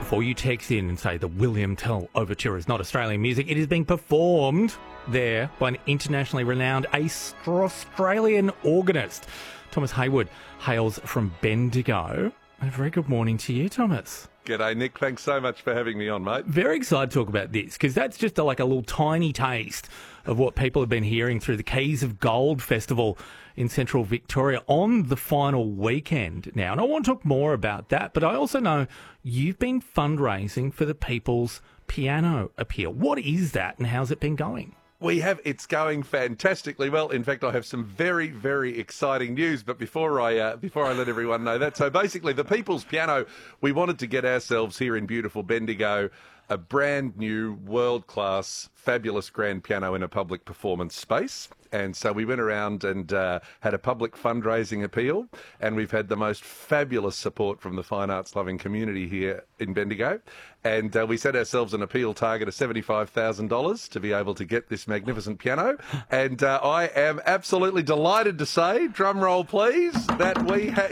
before you text in and say the William Tell Overture is not Australian music, it is being performed there by an internationally renowned Australian organist. Thomas Hayward hails from Bendigo. A very good morning to you, Thomas. G'day, Nick. Thanks so much for having me on, mate. Very excited to talk about this because that's just like a little tiny taste of what people have been hearing through the Keys of Gold Festival in central Victoria on the final weekend now. And I want to talk more about that, but I also know you've been fundraising for the People's Piano Appeal. What is that and how's it been going? We have. It's going fantastically well. In fact, I have some very, very exciting news. But before I let everyone know that, so basically, the People's Piano, we wanted to get ourselves here in beautiful Bendigo a brand new, world-class, fabulous grand piano in a public performance space. And so we went around and had a public fundraising appeal, and we've had the most fabulous support from the fine arts loving community here in Bendigo. And we set ourselves an appeal target of $75,000 to be able to get this magnificent piano. And I am absolutely delighted to say, drum roll please, that we have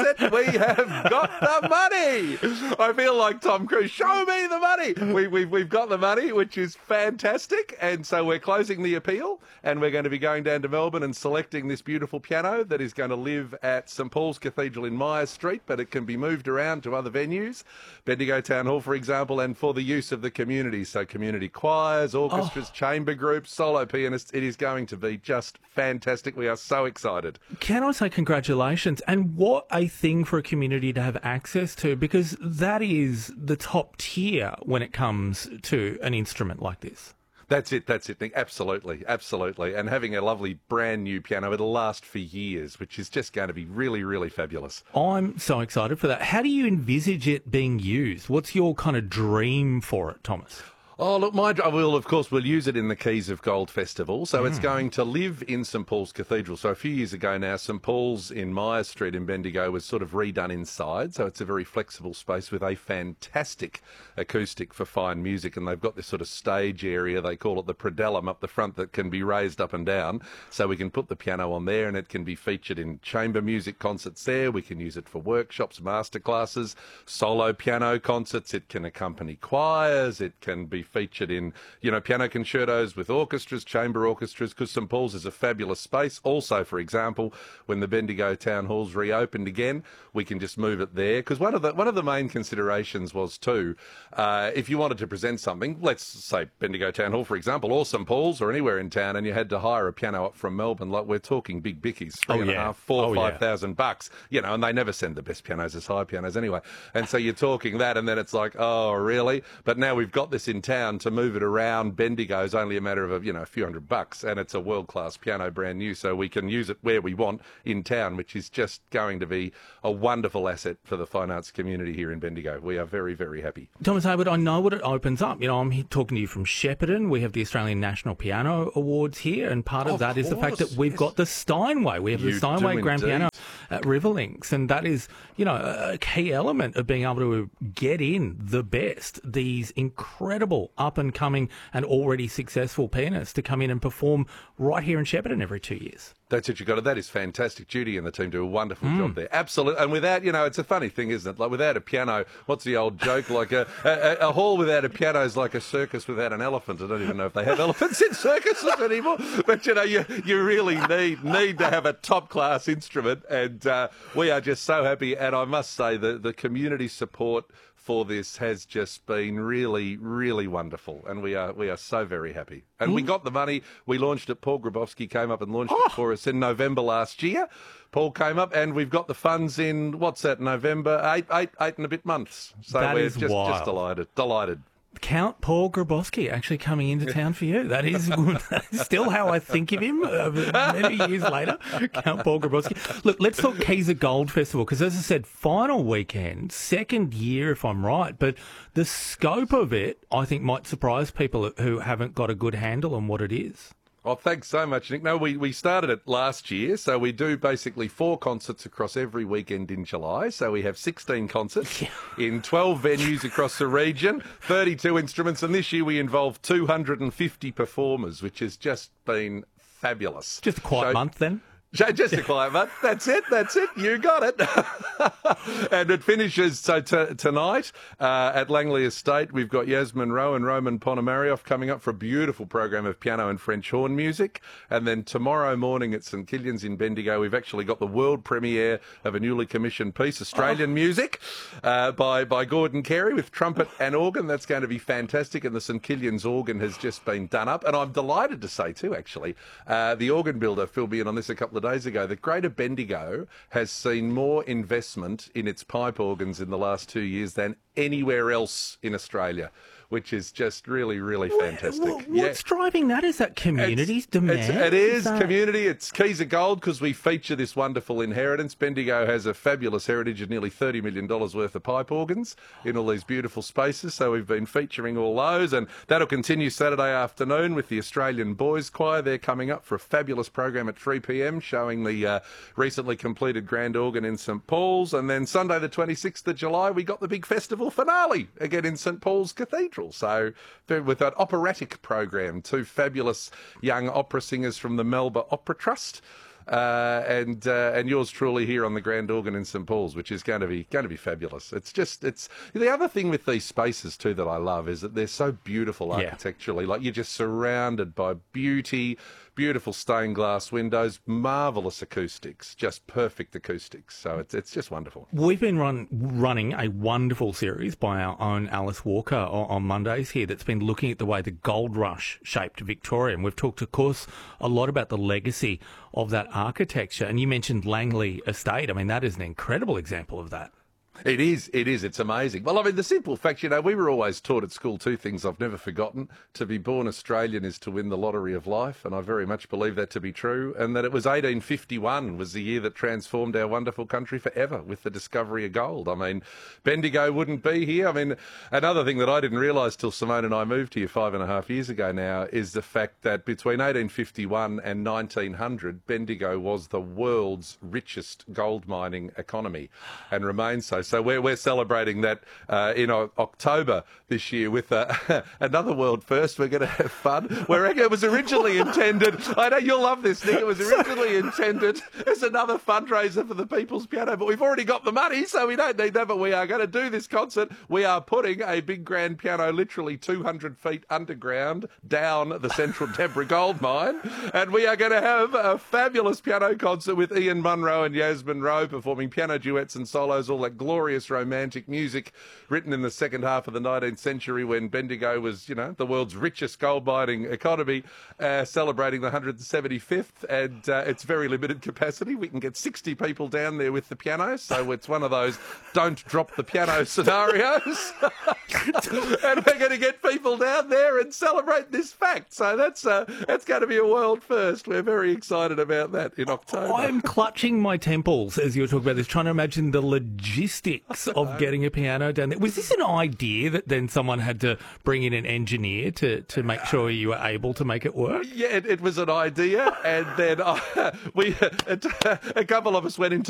got the money. I feel like Tom Cruise, show me the money. We've got the money, which is fantastic. And so we're closing the appeal, and we're going to be going down to Melbourne and selecting this beautiful piano that is going to live at St Paul's Cathedral in Myers Street, but it can be moved around to other venues, Bendigo Town Hall, for example, and for the use of the community. So community choirs, orchestras, chamber groups, solo pianists. It is going to be just fantastic. We are so excited. Can I say congratulations? And what a thing for a community to have access to, because that is the top tier when it comes to an instrument like this. That's it, Nick. Absolutely, absolutely. And having a lovely brand new piano, it'll last for years, which is just going to be really, really fabulous. I'm so excited for that. How do you envisage it being used? What's your kind of dream for it, Thomas? Oh, look, we'll use it in the Keys of Gold Festival. So it's going to live in St Paul's Cathedral. So a few years ago now, St Paul's in Myers Street in Bendigo was sort of redone inside. So it's a very flexible space with a fantastic acoustic for fine music. And they've got this sort of stage area, they call it the predellum up the front, that can be raised up and down. So we can put the piano on there and it can be featured in chamber music concerts there. We can use it for workshops, masterclasses, solo piano concerts. It can accompany choirs. It can be featured in, piano concertos with orchestras, chamber orchestras, because St Paul's is a fabulous space. Also, for example, when the Bendigo Town Hall's reopened again, we can just move it there. Because one of the main considerations was too, if you wanted to present something, let's say Bendigo Town Hall, for example, or St Paul's or anywhere in town, and you had to hire a piano up from Melbourne, like we're talking big bickies, $4,000-5,000, and they never send the best pianos as hire pianos anyway. And so you're talking that, and then it's like, oh, really? But now we've got this in town. To move it around Bendigo is only a matter of a few $100, and it's a world-class piano, brand new, so we can use it where we want in town, which is just going to be a wonderful asset for the fine arts community here in Bendigo. We are very, very happy. Thomas Hayward, I know what it opens up. I'm here talking to you from Shepparton. We have the Australian National Piano Awards here, and part of that is the fact that we've got the Steinway. We have the Steinway Grand Piano at Riverlinks, and that is, a key element of being able to get in the best, these incredible up-and-coming and already successful pianists to come in and perform right here in Shepparton every 2 years. That's what you got. That is fantastic. Judy and the team do a wonderful job there. Absolutely. And without, it's a funny thing, isn't it? Like without a piano, what's the old joke? Like a hall without a piano is like a circus without an elephant. I don't even know if they have elephants in circuses anymore. But, you really need to have a top-class instrument. And we are just so happy. And I must say the community support for this has just been really, really wonderful, and we are so very happy. And we got the money. We launched it. Paul Grabowski came up and launched it for us in November last year. Paul came up, and we've got the funds in, November, eight and a bit months. So that we're is just delighted. Count Paul Grabowski actually coming into town for you. That is still how I think of him many years later. Count Paul Grabowski. Look, let's talk Keys of Gold Festival, because as I said, final weekend, second year if I'm right, but the scope of it I think might surprise people who haven't got a good handle on what it is. Oh, thanks so much, Nick. No, we started it last year, so we do basically 4 concerts across every weekend in July. So we have 16 concerts in 12 venues across the region, 32 instruments, and this year we involved 250 performers, which has just been fabulous. Just a quiet month then? Just a quiet one. That's it. You got it. And it finishes tonight at Langley Estate. We've got Yasmin Rowe and Roman Ponomarioff coming up for a beautiful program of piano and French horn music. And then tomorrow morning at St Killian's in Bendigo, we've actually got the world premiere of a newly commissioned piece, Australian music, by Gordon Carey with trumpet and organ. That's going to be fantastic. And the St Killian's organ has just been done up. And I'm delighted to say too, actually, the organ builder filled me in on this a couple of days ago, that Greater Bendigo has seen more investment in its pipe organs in the last 2 years than anywhere else in Australia, which is just really, really fantastic. What's driving that? Is that community's demand? It is community. It's Keys of Gold because we feature this wonderful inheritance. Bendigo has a fabulous heritage of nearly $30 million worth of pipe organs in all these beautiful spaces. So we've been featuring all those, and that'll continue Saturday afternoon with the Australian Boys Choir. They're coming up for a fabulous program at 3 p.m. showing the recently completed grand organ in St Paul's. And then Sunday the 26th of July, we got the big festival finale again in St Paul's Cathedral. So with an operatic program, two fabulous young opera singers from the Melba Opera Trust, and yours truly here on the grand organ in St Paul's, which is going to be fabulous. It's the other thing with these spaces too that I love is that they're so beautiful architecturally. Like, you're just surrounded by beauty. Beautiful stained glass windows, marvellous acoustics, just perfect acoustics. So it's just wonderful. We've been running a wonderful series by our own Alice Walker on Mondays here that's been looking at the way the gold rush shaped Victoria. And we've talked, of course, a lot about the legacy of that architecture. And you mentioned Langley Estate. I mean, that is an incredible example of that. It is. It's amazing. Well, I mean, the simple fact, we were always taught at school two things I've never forgotten. To be born Australian is to win the lottery of life, and I very much believe that to be true, and that it was 1851 was the year that transformed our wonderful country forever with the discovery of gold. I mean, Bendigo wouldn't be here. I mean, another thing that I didn't realise till Simone and I moved here 5.5 years ago now is the fact that between 1851 and 1900, Bendigo was the world's richest gold mining economy and remains so. So we're celebrating that in October this year with another world first. We're going to have fun. It was originally intended, I know you'll love this, Nick, it was originally intended as another fundraiser for the People's Piano, but we've already got the money, so we don't need that, but we are going to do this concert. We are putting a big grand piano literally 200 feet underground down the central Deborah gold mine, and we are going to have a fabulous piano concert with Ian Munro and Yasmin Rowe performing piano duets and solos, all that glorious romantic music written in the second half of the 19th century when Bendigo was, the world's richest gold mining economy, celebrating the 175th, and it's very limited capacity. We can get 60 people down there with the piano, so it's one of those don't drop the piano scenarios. And we're going to get people down there and celebrate this fact. So that's going to be a world first. We're very excited about that in October. I'm clutching my temples as you're talking about this, trying to imagine the logistics of getting a piano down there. Was this an idea that then someone had to bring in an engineer to make sure you were able to make it work? Yeah, it was an idea, and then a couple of us went into